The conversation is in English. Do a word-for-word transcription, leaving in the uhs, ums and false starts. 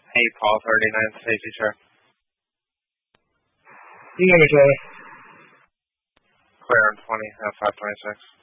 Hey, Paul, thirty-nine, safety chair. You know me, Charlie. Clear on twenty, uh, five twenty-six.